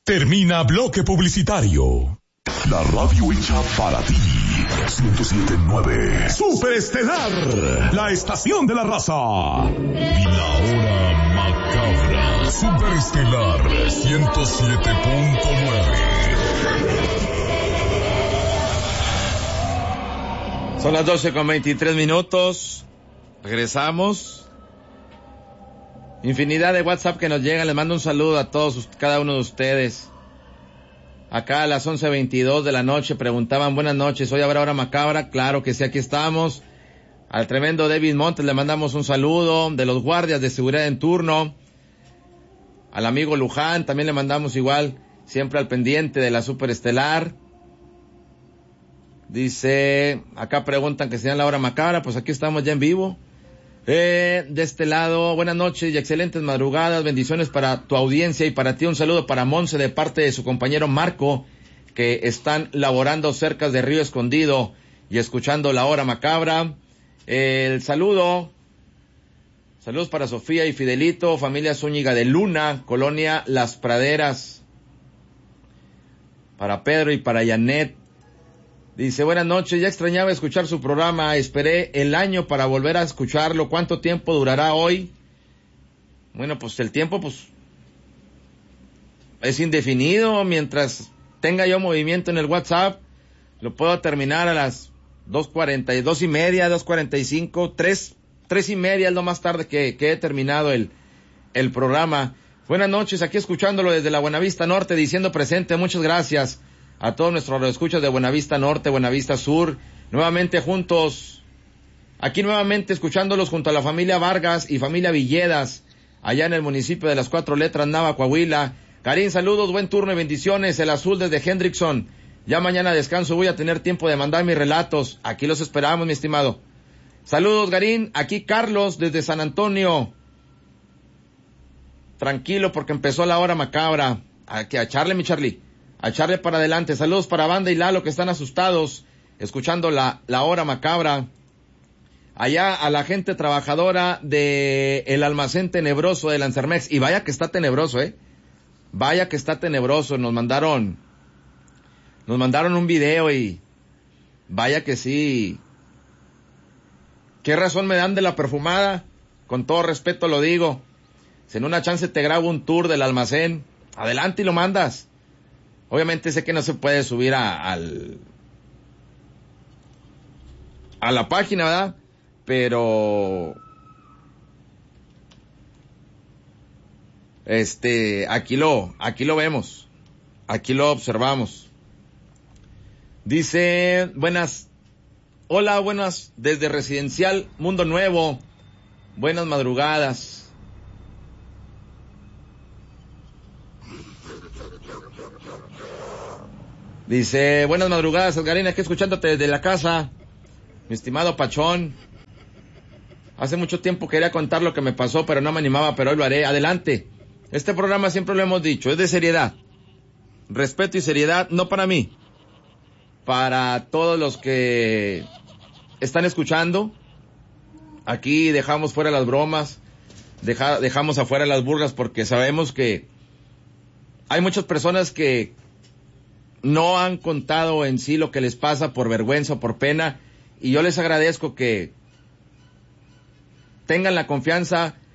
Termina bloque publicitario. La radio hecha para ti. 107.9. Superestelar. La estación de la raza. Y la hora macabra. Superestelar 107.9. Son las 12:23. Regresamos. Infinidad de WhatsApp que nos llegan. Les mando un saludo a todos, cada uno de ustedes. Acá a las 11:22 de la noche preguntaban, buenas noches, ¿hoy habrá hora macabra? Claro que sí, aquí estamos. Al tremendo David Montes le mandamos un saludo, de los guardias de seguridad en turno. Al amigo Luján también le mandamos igual, siempre al pendiente de la Superestelar. Dice, acá preguntan que sea la hora macabra, pues aquí estamos ya en vivo. De este lado, buenas noches y excelentes madrugadas, bendiciones para tu audiencia y para ti un saludo para Monse de parte de su compañero Marco, que están laborando cerca de Río Escondido y escuchando la hora macabra. Saludos para Sofía y Fidelito, familia Zúñiga de Luna, colonia Las Praderas, para Pedro y para Janet. Dice, buenas noches, ya extrañaba escuchar su programa, esperé el año para volver a escucharlo, ¿cuánto tiempo durará hoy? Bueno, pues el tiempo, pues, es indefinido, mientras tenga yo movimiento en el WhatsApp, lo puedo terminar a las 2:40, 2:45, 3:30 es lo más tarde que he terminado el programa. Buenas noches, aquí escuchándolo desde la Buenavista Norte, diciendo presente, muchas gracias a todos nuestros radioescuchas de Buenavista Norte, Buenavista Sur, nuevamente juntos, aquí nuevamente escuchándolos junto a la familia Vargas y familia Villedas, allá en el municipio de las Cuatro Letras, Nava, Coahuila. Karin, saludos, buen turno y bendiciones, el azul desde Hendrickson, ya mañana descanso, voy a tener tiempo de mandar mis relatos, aquí los esperamos, mi estimado. Saludos, Garín, aquí Carlos desde San Antonio, tranquilo porque empezó la hora macabra, a echarle mi Charlie. A echarle para adelante. Saludos para Banda y Lalo que están asustados escuchando la hora macabra. Allá a la gente trabajadora de el almacén tenebroso de Lancermex. Y vaya que está tenebroso, vaya que está tenebroso. Nos mandaron un video y vaya que sí. ¿Qué razón me dan de la perfumada? Con todo respeto lo digo. Si en una chance te grabo un tour del almacén, adelante y lo mandas. Obviamente sé que no se puede subir a la página, ¿verdad? Pero aquí lo vemos, aquí lo observamos. Dice, buenas desde Residencial Mundo Nuevo, buenas madrugadas. Dice, buenas madrugadas, Edgarina, aquí escuchándote desde la casa, mi estimado Pachón. Hace mucho tiempo quería contar lo que me pasó, pero no me animaba, pero hoy lo haré. Adelante. Este programa siempre lo hemos dicho, es de seriedad. Respeto y seriedad, no para mí, para todos los que están escuchando. Aquí dejamos fuera las bromas, dejamos afuera las burlas, porque sabemos que hay muchas personas que no han contado en sí lo que les pasa por vergüenza o por pena, y yo les agradezco que tengan la confianza